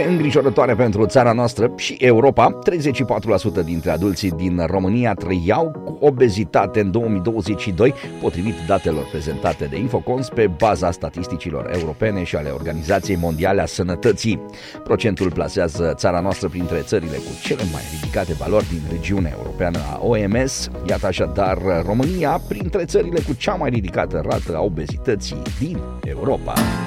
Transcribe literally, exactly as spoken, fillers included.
îngrijorătoare pentru țara noastră și Europa. treizeci și patru la sută dintre adulții din România trăiau cu obezitate în două mii douăzeci și doi, potrivit datelor prezentate de Infocons pe baza statisticilor europene și ale Organizației Mondiale a Sănătății. Procentul plasează țara noastră printre țările cu cele mai ridicate valori din regiunea europeană a O M S. Iată așadar România printre țările cu cea mai ridicată rată a obezității din Europa.